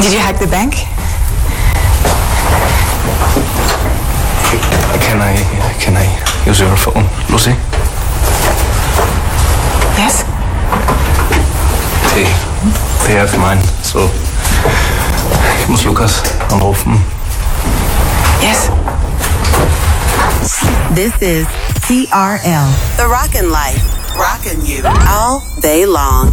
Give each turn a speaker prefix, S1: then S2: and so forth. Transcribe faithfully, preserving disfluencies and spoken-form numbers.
S1: Did you hack the bank?
S2: Can I, can I use your phone, Lucy?
S1: Yes?
S2: Det, det er for mig, så jeg muss Lukas anrufen.
S1: Yes.
S3: This is T R L, The Rockin' Life, rockin' you all day long.